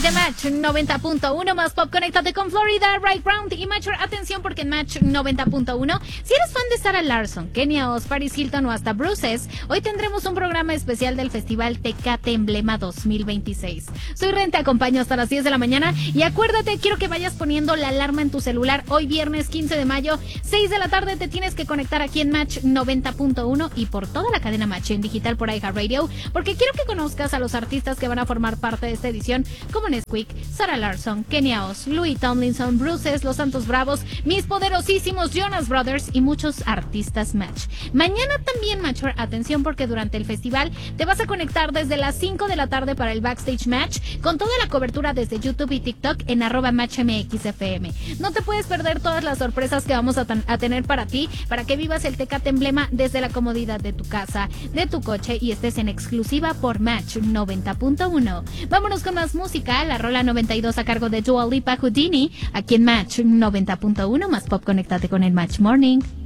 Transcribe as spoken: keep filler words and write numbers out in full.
de Match noventa punto uno más pop. Conéctate con Florida, Right Round y Mature. Atención porque en Match noventa punto uno, si eres fan de Sarah Larson, Kenia Oz, Paris Hilton o hasta Bruces, hoy tendremos un programa especial del Festival Tecate Emblema dos mil veintiséis. Soy Ren, te acompaño hasta las diez de la mañana y acuérdate, quiero que vayas poniendo la alarma en tu celular. Hoy viernes quince de mayo, seis de la tarde, te tienes que conectar aquí en Match noventa punto uno y por toda la cadena Match en digital por iHeartRadio, porque quiero que conozcas a los artistas que van a formar parte de esta edición, como Nesquik, Sarah Larson, Kenia Oz, Louis Tomlinson, Bruces, Los Santos Bravos, mis poderosísimos Jonas Brothers y muchos artistas Match. Mañana también Mature, atención porque durante el festival te vas a conectar desde las cinco de la tarde para el Backstage Match con toda la cobertura desde YouTube y TikTok en arroba MatchMXFM. No te puedes perder todas las sorpresas que vamos a, tan, a tener para ti, para que vivas el Tecate Emblema desde la comodidad de tu casa, de tu coche y estés en exclusiva por Match noventa punto uno. Vámonos con más música, la rola noventa y dos a cargo de Dua Lipa Houdini, aquí en Match noventa punto uno más pop. Conéctate con el Match Morning.